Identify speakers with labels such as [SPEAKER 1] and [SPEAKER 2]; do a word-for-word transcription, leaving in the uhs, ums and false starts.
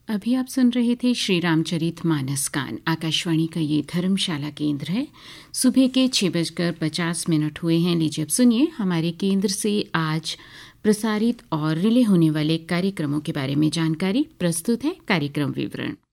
[SPEAKER 1] अभी आप सुन रहे थे श्री रामचरित मानस गान। आकाशवाणी का ये धर्मशाला केंद्र है। सुबह के छः बजकर पचास मिनट हुए हैं। लीजिए अब सुनिए हमारे केंद्र से आज प्रसारित और रिले होने वाले कार्यक्रमों के बारे में जानकारी। प्रस्तुत है कार्यक्रम विवरण।